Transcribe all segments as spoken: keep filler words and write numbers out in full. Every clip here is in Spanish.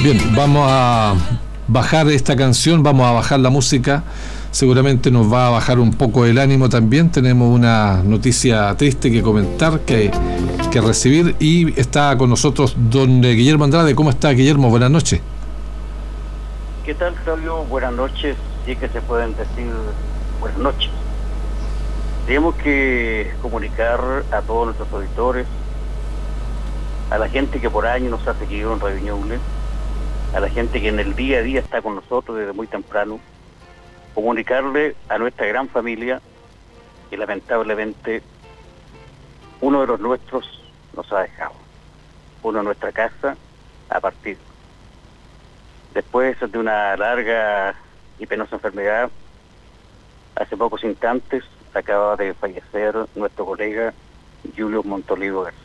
Bien, vamos a bajar esta canción, vamos a bajar la música. Seguramente nos va a bajar un poco el ánimo también. Tenemos una noticia triste que comentar, que, que recibir. Y está con nosotros don Guillermo Andrade. ¿Cómo está, Guillermo? Buenas noches. ¿Qué tal, Claudio? Buenas noches. Sí que se pueden decir buenas noches. Tenemos que comunicar a todos nuestros auditores, a la gente que por años nos ha seguido en Radio Ñuble, a la gente que en el día a día está con nosotros desde muy temprano, comunicarle a nuestra gran familia que lamentablemente uno de los nuestros nos ha dejado, uno de nuestra casa ha partido. Después de una larga y penosa enfermedad, hace pocos instantes acaba de fallecer nuestro colega Julio Montolivo García.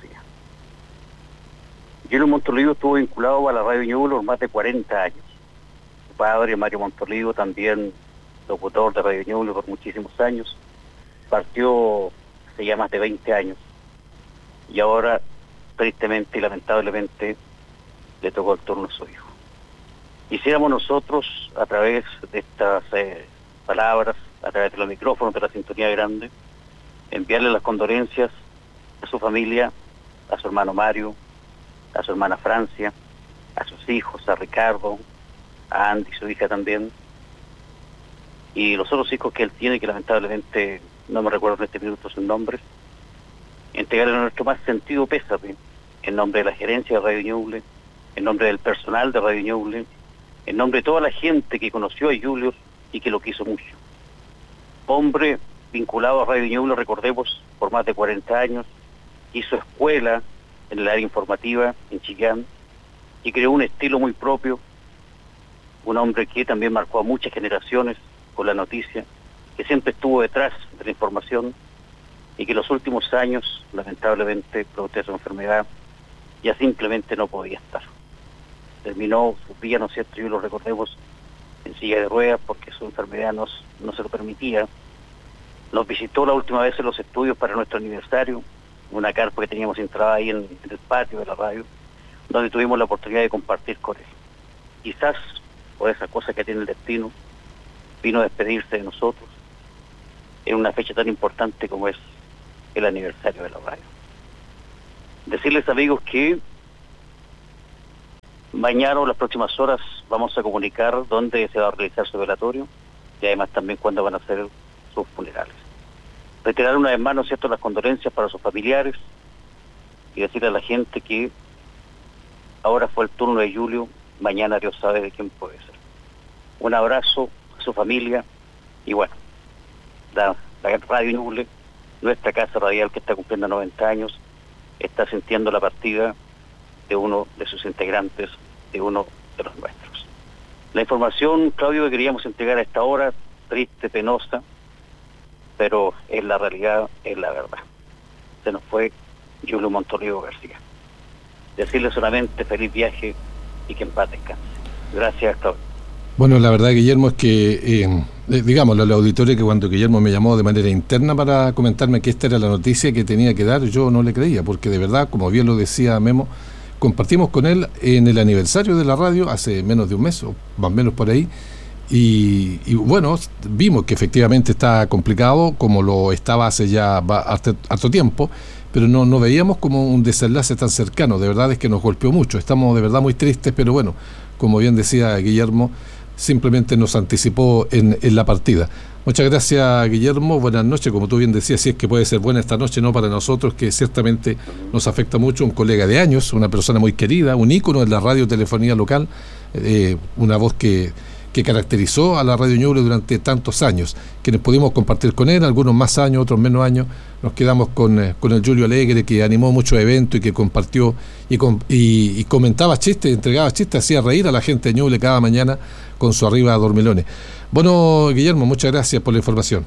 Julio Montolivo estuvo vinculado a la Radio Ñuble por más de cuarenta años. Su padre, Mario Montolivo, también locutor de Radio Ñuble por muchísimos años, partió hace ya más de veinte años y ahora, tristemente y lamentablemente, le tocó el turno a su hijo. Quisiéramos nosotros, a través de estas eh, palabras, a través de los micrófonos de la Sintonía Grande, enviarle las condolencias a su familia, a su hermano Mario, a su hermana Francia, a sus hijos, a Ricardo, a Andy, su hija también, y los otros hijos que él tiene, que lamentablemente no me recuerdo en este minuto sus nombres. Entregarle nuestro más sentido pésame, en nombre de la gerencia de Radio Ñuble, en nombre del personal de Radio Ñuble, en nombre de toda la gente que conoció a Julio y que lo quiso mucho. Hombre vinculado a Radio Ñuble, recordemos, por más de cuarenta años, hizo escuela en el área informativa en Chillán y creó un estilo muy propio, un hombre que también marcó a muchas generaciones con la noticia, que siempre estuvo detrás de la información y que en los últimos años, lamentablemente, producto de su enfermedad, ya simplemente no podía estar. Terminó su vida, ¿no es cierto?, y lo recordemos, en silla de ruedas porque su enfermedad no, no se lo permitía. Nos visitó la última vez en los estudios para nuestro aniversario, una carpa que teníamos instalada ahí en, en el patio de la radio, donde tuvimos la oportunidad de compartir con él. Quizás, por esa cosa que tiene el destino, vino a despedirse de nosotros en una fecha tan importante como es el aniversario de la radio. Decirles, amigos, que mañana o las próximas horas vamos a comunicar dónde se va a realizar su velatorio y además también cuándo van a ser sus funerales. Reiterar una vez más, ¿no es cierto?, las condolencias para sus familiares y decirle a la gente que ahora fue el turno de Julio, mañana Dios sabe de quién puede ser. Un abrazo a su familia y bueno, la, la Radio Ñuble, nuestra casa radial que está cumpliendo noventa años, está sintiendo la partida de uno de sus integrantes, de uno de los nuestros. La información, Claudio, que queríamos entregar a esta hora, triste, penosa, pero es la realidad, es la verdad. Se nos fue Julio Montolivo García. Decirle solamente feliz viaje y que en paz descanse. Gracias, Claudio. Bueno, la verdad, Guillermo, es que, eh, digámoslo al auditorio, que cuando Guillermo me llamó de manera interna para comentarme que esta era la noticia que tenía que dar, yo no le creía, porque de verdad, como bien lo decía Memo, compartimos con él en el aniversario de la radio hace menos de un mes, o más o menos por ahí, y, y bueno, vimos que efectivamente está complicado, como lo estaba hace ya harto, harto tiempo, pero no, no veíamos como un desenlace tan cercano. De verdad es que nos golpeó mucho, estamos de verdad muy tristes, pero bueno, como bien decía Guillermo, simplemente nos anticipó en, en la partida. Muchas gracias, Guillermo, buenas noches. Como tú bien decías, si es que puede ser buena esta noche, no para nosotros, que ciertamente nos afecta mucho, un colega de años, una persona muy querida, un ícono en la radiotelefonía local, eh, una voz que, que caracterizó a la Radio Ñuble durante tantos años, quienes pudimos compartir con él, algunos más años, otros menos años. Nos quedamos con, eh, con el Julio Alegre, que animó muchos eventos y que compartió y, com y, y comentaba chistes, entregaba chistes, hacía reír a la gente de Ñuble cada mañana con su arriba dormilones. Bueno, Guillermo, muchas gracias por la información.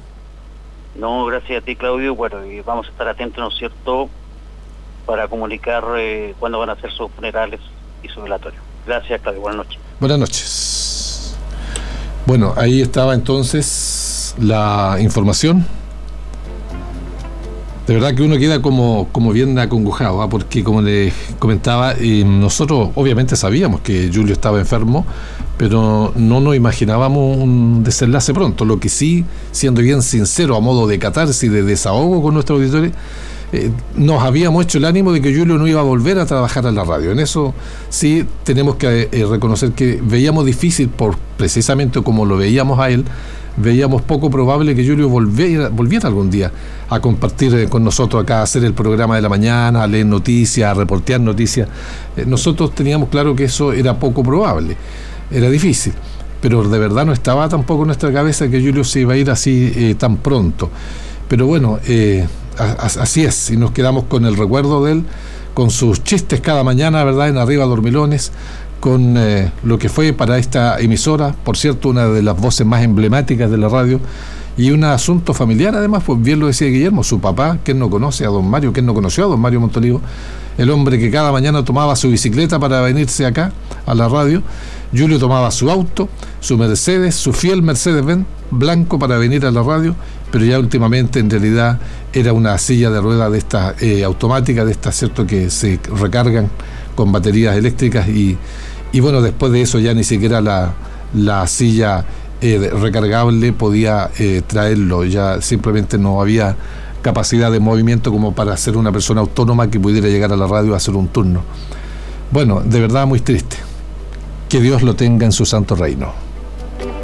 No, gracias a ti, Claudio. Bueno, y vamos a estar atentos, ¿no es cierto?, para comunicar eh, cuándo van a ser sus funerales y su velatorio. Gracias, Claudio. Buenas noches. Buenas noches. Bueno, ahí estaba entonces la información De verdad que uno queda como, como bien acongojado, ¿eh? Porque como les comentaba, eh, nosotros obviamente sabíamos que Julio estaba enfermo, pero no nos imaginábamos un desenlace pronto. Lo que sí, siendo bien sincero, a modo de catarsis, de desahogo con nuestros auditores, eh, nos habíamos hecho el ánimo de que Julio no iba a volver a trabajar en la radio. En eso sí tenemos que eh, reconocer que veíamos difícil, por precisamente como lo veíamos a él, veíamos poco probable que Julio volviera, volviera algún día a compartir con nosotros acá, a hacer el programa de la mañana, a leer noticias, a reportear noticias. Eh, nosotros teníamos claro que eso era poco probable, era difícil, pero de verdad no estaba tampoco en nuestra cabeza que Julio se iba a ir así eh, tan pronto. Pero bueno, eh, a, a, así es, y nos quedamos con el recuerdo de él, con sus chistes cada mañana, ¿verdad?, en Arriba Dormilones, con eh, lo que fue para esta emisora, por cierto, una de las voces más emblemáticas de la radio, y un asunto familiar además, pues bien lo decía Guillermo, su papá, ¿quién no conoce a don Mario? ¿Quién no conoció a don Mario Montolivo? El hombre que cada mañana tomaba su bicicleta para venirse acá, a la radio. Julio tomaba su auto, su Mercedes, su fiel Mercedes-Benz blanco para venir a la radio, pero ya últimamente en realidad era una silla de ruedas de estas eh, automáticas, de estas, ¿cierto?, que se recargan con baterías eléctricas, y Y bueno, después de eso ya ni siquiera la, la silla eh, recargable podía eh, traerlo, ya simplemente no había capacidad de movimiento como para ser una persona autónoma que pudiera llegar a la radio a hacer un turno. Bueno, de verdad muy triste. Que Dios lo tenga en su santo reino.